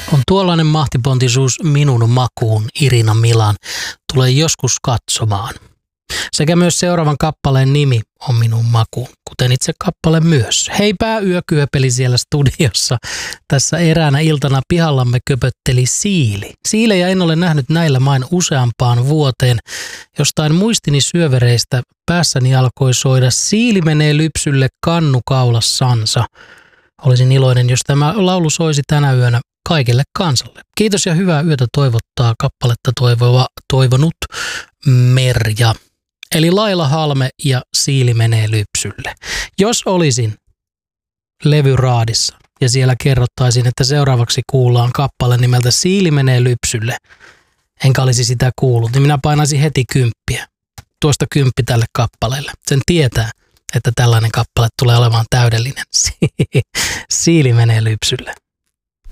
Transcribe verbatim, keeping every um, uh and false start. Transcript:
On tuollainen mahtipontisuus minun makuun, Irina Milan. Tulee joskus katsomaan. Sekä myös seuraavan kappaleen nimi on minun makuun, kuten itse kappale myös. Heipää yökyöpeli siellä studiossa. Tässä eräänä iltana pihallamme köpötteli siili. Siilejä en ole nähnyt näillä main useampaan vuoteen. Jostain muistini syövereistä päässäni alkoi soida siili menee lypsylle kannu kaulassansa. Olisin iloinen, jos tämä laulu soisi tänä yönä kaikelle kansalle. Kiitos ja hyvää yötä toivottaa kappaletta toivova, toivonut Merja. Eli Laila Halme ja siili menee lypsylle. Jos olisin levyraadissa ja siellä kerrottaisiin, että seuraavaksi kuullaan kappale nimeltä Siili menee lypsylle, enkä olisi sitä kuullut, niin minä painaisin heti kymppiä. Tuosta kymppi tälle kappaleelle. Sen tietää, että tällainen kappale tulee olemaan täydellinen. Siili menee lypsylle.